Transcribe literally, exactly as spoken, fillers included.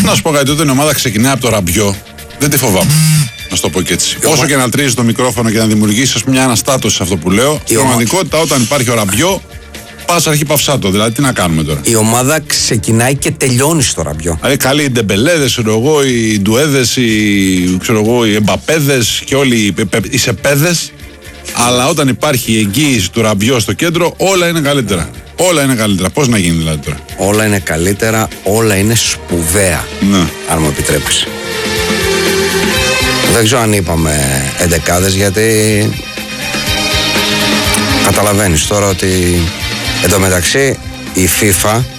Να σου πω κάτι, όταν η ομάδα ξεκινάει από το ραμπιό, δεν τη φοβάμαι. Να σου το πω και έτσι. Η Όσο ομα... και να τρίζει το μικρόφωνο και να δημιουργήσει μια αναστάτωση σε αυτό που λέω, στην πραγματικότητα όταν υπάρχει ο ραμπιό, πα αρχή παυσάτο. Δηλαδή, τι να κάνουμε τώρα. Η ομάδα ξεκινάει και τελειώνει στο ραμπιό. Δηλαδή, καλοί οι ντεμπελέδε, οι ντουέδε, οι, οι εμπαπέδε και όλοι οι, οι σεπέδε. Αλλά όταν υπάρχει η εγγύηση του ραμπιό στο κέντρο, όλα είναι καλύτερα. Όλα είναι καλύτερα. Πώς να γίνει δηλαδή τώρα. Όλα είναι καλύτερα, όλα είναι σπουδαία. Ναι. Αν μου επιτρέπεις. Δεν ξέρω αν είπαμε εντεκάδες, γιατί καταλαβαίνεις τώρα ότι εν τω μεταξύ η FIFA